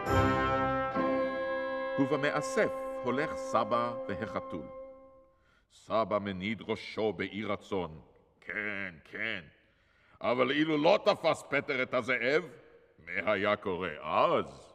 ובמאסף הולך סבא והחתול. סבא מניד ראשו באי רצון. כן, כן. אבל אילו לא תפס פטר את הזאב, מה היה קורה אז?